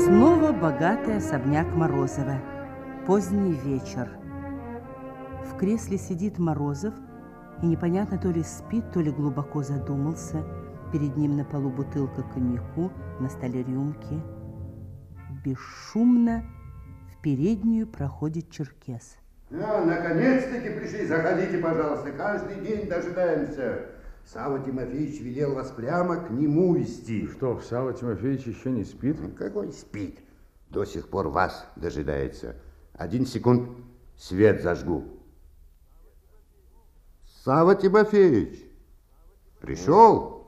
Снова богатый особняк Морозова. Поздний вечер. В кресле сидит Морозов и непонятно то ли спит, то ли глубоко задумался. Перед ним на полу бутылка коньяку, на столе рюмки. Бесшумно в переднюю проходит черкес. Наконец-таки пришли. Заходите, пожалуйста. Каждый день дожидаемся. Савва Тимофеевич велел вас прямо к нему вести. Что, Савва Тимофеевич еще не спит? Какой спит? До сих пор вас дожидается. 1 секунд, свет зажгу. Савва Тимофеевич, пришел?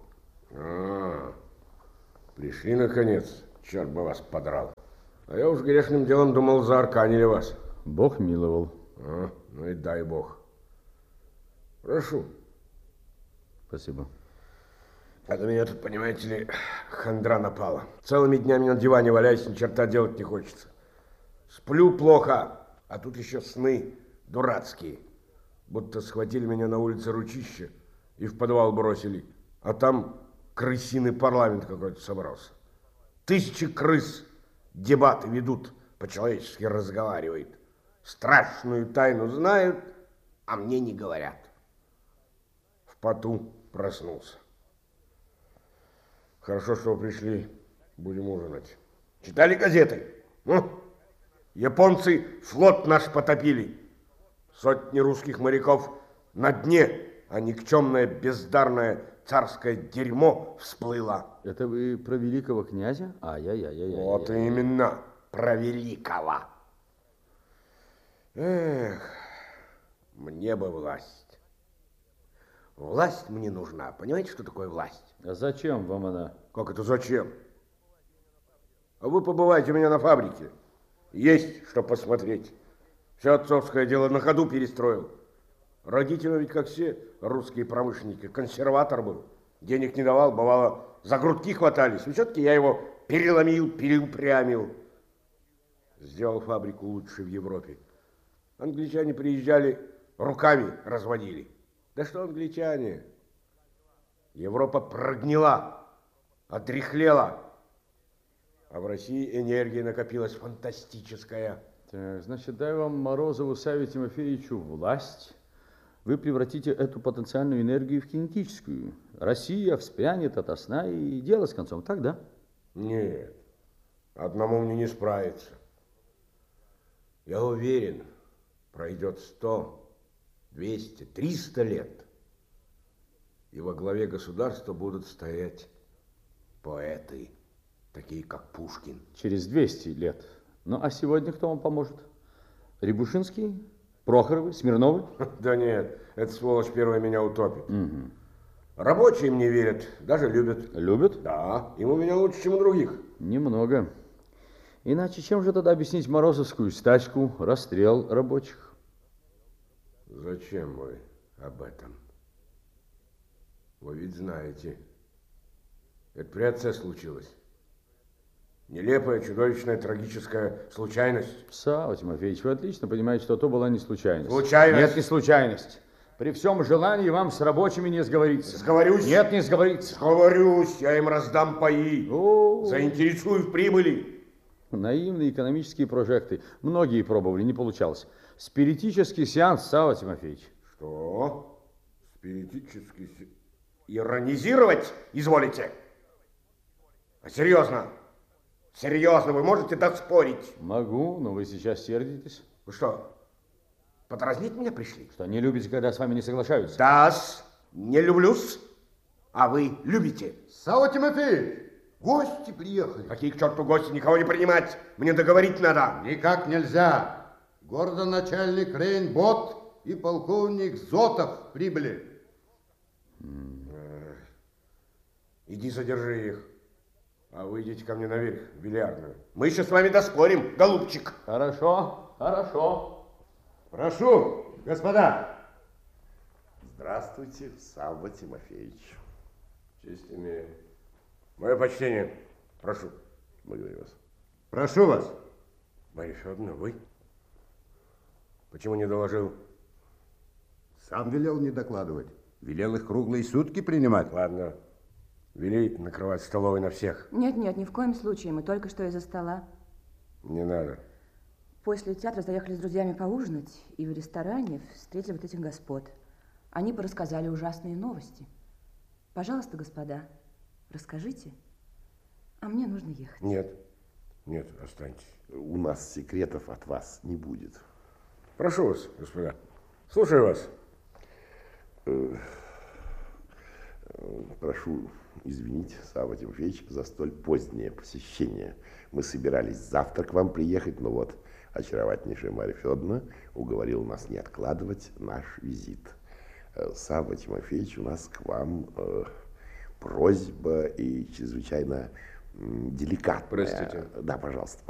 Пришли наконец. Черт бы вас подрал. А я уж грешным делом думал, заарканили вас. Бог миловал. Ну и дай бог. Прошу. Спасибо. А до меня тут, понимаете ли, хандра напала. Целыми днями на диване валяюсь, ни черта делать не хочется. Сплю плохо, а тут еще сны дурацкие. Будто схватили меня на улице Ручища и в подвал бросили. А там крысиный парламент какой-то собрался. 1000 крыс дебаты ведут, по-человечески разговаривают. Страшную тайну знают, а мне не говорят. В поту проснулся. Хорошо, что вы пришли. Будем ужинать. Читали газеты? Японцы флот наш потопили. Сотни русских моряков на дне, а никчемное бездарное царское дерьмо всплыло. Это вы про великого князя? Ай-яй-яй-яй. Вот именно, про великого. Эх, мне бы власть. Власть мне нужна. Понимаете, что такое власть? А зачем вам она? Как это зачем? А вы побывайте у меня на фабрике. Есть что посмотреть. Все отцовское дело на ходу перестроил. Родителям ведь, как все русские промышленники, консерватор был. Денег не давал, бывало, за грудки хватались. И все-таки я его переломил, переупрямил. Сделал фабрику лучше в Европе. Англичане приезжали, руками разводили. Да что англичане? Европа прогнила, отряхлела. А в России энергия накопилась фантастическая. Так, значит, дай вам Морозову Савве Тимофеевичу власть. Вы превратите эту потенциальную энергию в кинетическую. Россия вспрянет ото сна и дело с концом. Так, да? Нет, одному мне не справиться. Я уверен, пройдет 100, 200, 300 лет, и во главе государства будут стоять поэты, такие как Пушкин. Через 200 лет. Ну, а сегодня кто вам поможет? Рябушинский? Прохоровы? Смирновы? Да нет, эта сволочь первая меня утопит. Угу. Рабочие мне верят, даже любят. Любят? Да, им у меня лучше, чем у других. Немного. Иначе чем же тогда объяснить морозовскую стачку, расстрел рабочих? Зачем вы об этом? Вы ведь знаете, это при отце случилось. Нелепая, чудовищная, трагическая случайность. Савва Тимофеевич, вы отлично понимаете, что то была не случайность. Случайность? Нет, не случайность. При всем желании вам с рабочими не сговориться. Сговорюсь? Нет, не сговориться. Сговорюсь, я им раздам паи. Заинтересую в прибыли. Наивные экономические прожекты. Многие пробовали, не получалось. Спиритический сеанс, Савва Тимофеевич. Что? Спиритический сеанс? Иронизировать изволите? А серьезно? Серьезно, вы можете доспорить? Могу, но вы сейчас сердитесь. Вы что, подразнить меня пришли? Что, не любите, когда с вами не соглашаются? Да-с, не люблюсь. А вы любите? Савва Тимофеевич, гости приехали. Какие к черту гости? Никого не принимать. Мне договорить надо. Никак нельзя. Городоначальник Рейнбот и полковник Зотов прибыли. Иди задержи их. А вы идите ко мне наверх, в бильярдную. Мы еще с вами доспорим, голубчик. Хорошо, хорошо. Прошу, господа. Здравствуйте, Савва Тимофеевич. Честь имею. Мое почтение. Прошу. Благодарю вас. Прошу вас. Марья Федоровна, вы? Почему не доложил? Сам велел не докладывать. Велел их круглые сутки принимать. Ладно. Вели накрывать столовой на всех. Нет, ни в коем случае. Мы только что из-за стола. Не надо. После театра заехали с друзьями поужинать, и в ресторане встретили вот этих господ. Они порассказали ужасные новости. Пожалуйста, господа, расскажите. А мне нужно ехать. Нет, останьтесь. У нас секретов от вас не будет. Прошу вас, господа. Слушаю вас. Прошу извинить, Савва Тимофеевич, за столь позднее посещение. Мы собирались завтра к вам приехать, но вот очаровательнейшая Марья Федоровна уговорила нас не откладывать наш визит. Савва Тимофеевич, у нас к вам просьба и чрезвычайно деликатная. Простите. Да, пожалуйста.